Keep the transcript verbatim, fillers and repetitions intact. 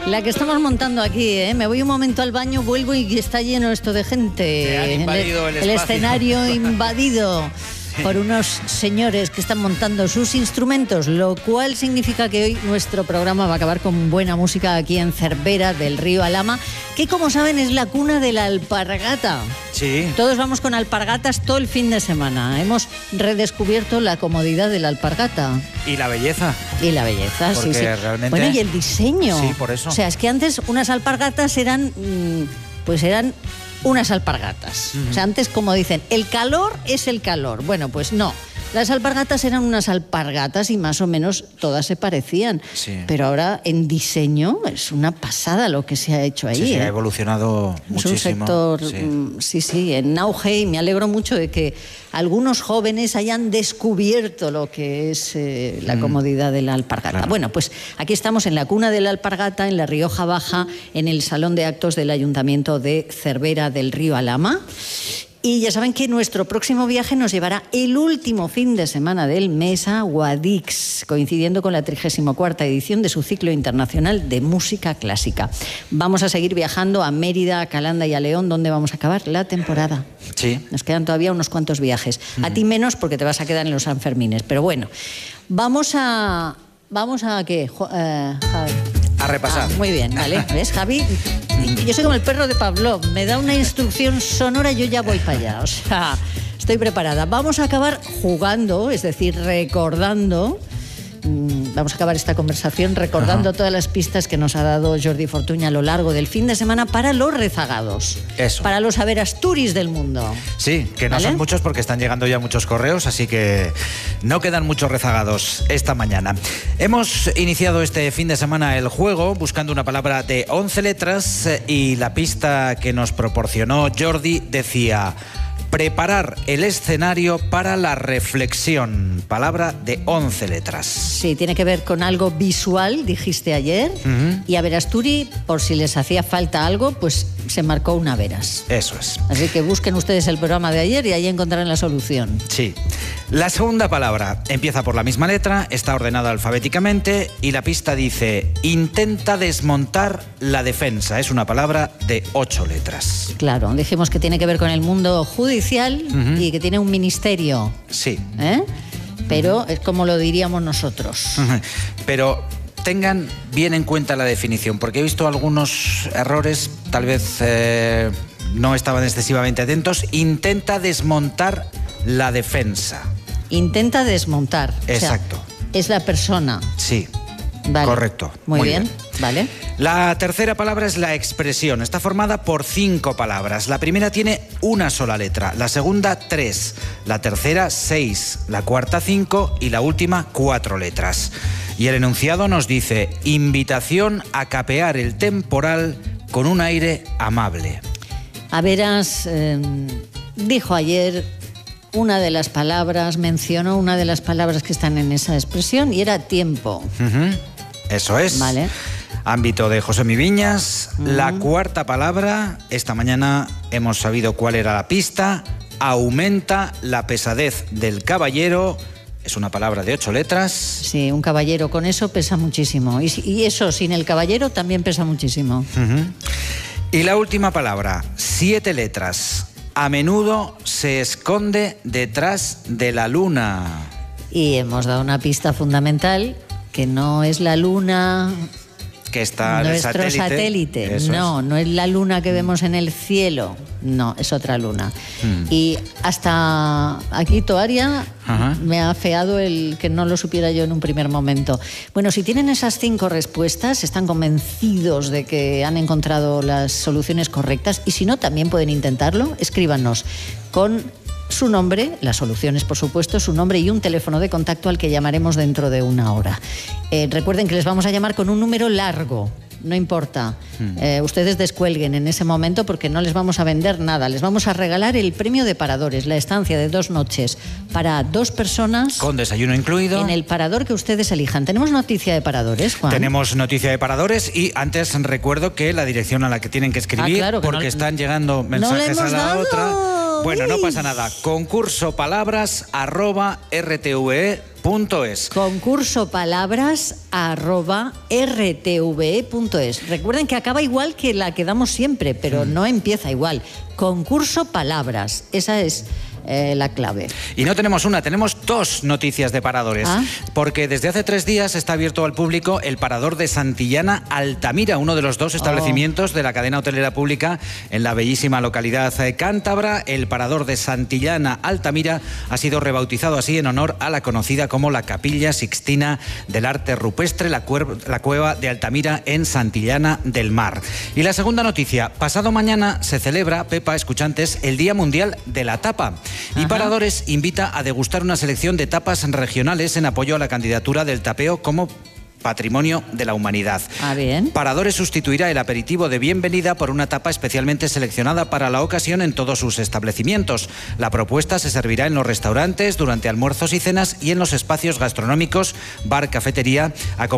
La que estamos montando aquí, ¿eh? Me voy un momento al baño, vuelvo y está lleno esto de gente. Te han invadido el, el, el escenario invadido por unos señores que están montando sus instrumentos, lo cual significa que hoy nuestro programa va a acabar con buena música aquí en Cervera del Río Alhama, que como saben es la cuna de la alpargata. Sí. Todos vamos con alpargatas todo el fin de semana. Hemos redescubierto la comodidad de la alpargata. Y la belleza. Y la belleza, Porque sí, sí. Realmente... Bueno, y el diseño. Sí, por eso. O sea, es que antes unas alpargatas eran, pues eran unas alpargatas. Uh-huh. O sea, antes, como dicen, el calor es el calor. Bueno, pues no. Las alpargatas eran unas alpargatas y más o menos todas se parecían. Sí. Pero ahora en diseño es una pasada lo que se ha hecho ahí. Sí, sí, ¿eh? ha evolucionado muchísimo. Es un sector, sí. sí, sí, en auge, y me alegro mucho de que algunos jóvenes hayan descubierto lo que es eh, la comodidad de la alpargata. Claro. Bueno, pues aquí estamos en la cuna de la alpargata, en la Rioja Baja, en el Salón de Actos del Ayuntamiento de Cervera del Río Alhama. Y ya saben que nuestro próximo viaje nos llevará el último fin de semana del mes a Guadix, coincidiendo con la trigésima cuarta edición de su ciclo internacional de música clásica. Vamos a seguir viajando a Mérida, a Calanda y a León, donde vamos a acabar la temporada. Sí. Nos quedan todavía unos cuantos viajes. Mm. A ti menos, porque te vas a quedar en los Sanfermines. Pero bueno, vamos a... ¿Vamos a qué? Uh, Javi. A repasar. Ah, muy bien, vale. ¿Ves, Javi? Yo soy como el perro de Pavlov. Me da una instrucción sonora y yo ya voy para allá. O sea, estoy preparada. Vamos a acabar jugando, es decir, recordando. Vamos a acabar esta conversación recordando Ajá. todas las pistas que nos ha dado Jordi Fortuña a lo largo del fin de semana para los rezagados. Eso. Para los averasturis del mundo. Sí, que no ¿Vale? son muchos porque están llegando ya muchos correos, así que no quedan muchos rezagados esta mañana. Hemos iniciado este fin de semana el juego buscando una palabra de once letras y la pista que nos proporcionó Jordi decía: preparar el escenario para la reflexión. Palabra de once letras. Sí, tiene que ver con algo visual, dijiste ayer. Uh-huh. Y a Verasturi, por si les hacía falta algo, pues se marcó una veras. Eso es. Así que busquen ustedes el programa de ayer y ahí encontrarán la solución. Sí. La segunda palabra empieza por la misma letra, está ordenada alfabéticamente y la pista dice: intenta desmontar la defensa. Es una palabra de ocho letras. Claro, dijimos que tiene que ver con el mundo judicial. Uh-huh. Y que tiene un ministerio. Sí. ¿Eh? Pero uh-huh. es como lo diríamos nosotros. Uh-huh. Pero tengan bien en cuenta la definición, porque he visto algunos errores, tal vez eh, no estaban excesivamente atentos. Intenta desmontar la defensa. Intenta desmontar. Exacto. O sea, es la persona. Sí. Vale. Correcto. Muy, Muy bien. bien, vale. La tercera palabra es la expresión. Está formada por cinco palabras. La primera tiene una sola letra, la segunda tres, la tercera seis, la cuarta cinco y la última cuatro letras. Y el enunciado nos dice: invitación a capear el temporal con un aire amable. A veras, eh, dijo ayer una de las palabras, mencionó una de las palabras que están en esa expresión y era tiempo. Uh-huh. Eso es. Vale. Ámbito de José Miviñas. Uh-huh. La cuarta palabra, esta mañana hemos sabido cuál era la pista: aumenta la pesadez del caballero. Es una palabra de ocho letras. Sí, un caballero con eso pesa muchísimo. Y, y eso sin el caballero también pesa muchísimo. Uh-huh. Y la última palabra, siete letras. A menudo se esconde detrás de la luna. Y hemos dado una pista fundamental, que no es la luna... Que está en el nuestro satélite. satélite. No, es. no es la luna que vemos en el cielo. No, es otra luna. Mm. Y hasta aquí Toaria Ajá. me ha afeado el que no lo supiera yo en un primer momento. Bueno, si tienen esas cinco respuestas, están convencidos de que han encontrado las soluciones correctas, y si no, también pueden intentarlo. Escríbanos con su nombre, las soluciones por supuesto, su nombre y un teléfono de contacto al que llamaremos dentro de una hora. Eh, recuerden que les vamos a llamar con un número largo, no importa. Hmm. Eh, ustedes descuelguen en ese momento porque no les vamos a vender nada. Les vamos a regalar el premio de Paradores, la estancia de dos noches para dos personas. Con desayuno incluido. En el parador que ustedes elijan. ¿Tenemos noticia de Paradores, Juan? Tenemos noticia de Paradores y antes recuerdo que la dirección a la que tienen que escribir, ah, claro que porque no, están llegando mensajes no a la dado. otra. Bueno, no pasa nada. Concurso palabras arroba rtve punto es. Concurso palabras arroba rtve punto es. Recuerden que acaba igual que la que damos siempre, pero mm. no empieza igual. Concurso palabras. Esa es eh, la clave. Y no tenemos una, tenemos dos noticias de paradores. ¿Ah? Porque desde hace tres días está abierto al público el parador de Santillana Altamira, uno de los dos establecimientos oh. de la cadena hotelera pública en la bellísima localidad cántabra. El parador de Santillana Altamira ha sido rebautizado así en honor a la conocida como la Capilla Sixtina del Arte Rupestre, la, la cueva de Altamira en Santillana del Mar. Y la segunda noticia, pasado mañana se celebra, Pepa, escuchantes, el Día Mundial de la Tapa. Y Ajá. Paradores invita a degustar una selección de tapas regionales en apoyo a la candidatura del tapeo como Patrimonio de la Humanidad. Ah, bien. Paradores sustituirá el aperitivo de bienvenida por una tapa especialmente seleccionada para la ocasión en todos sus establecimientos. La propuesta se servirá en los restaurantes, durante almuerzos y cenas y en los espacios gastronómicos, bar, cafetería, acompañada